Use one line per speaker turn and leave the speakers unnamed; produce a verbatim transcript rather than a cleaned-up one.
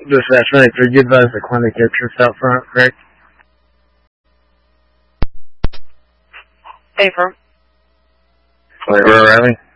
Dispatch ninety-three, you advise the clinic entrance out front, correct?
Affirm.
Wait, we're Riley?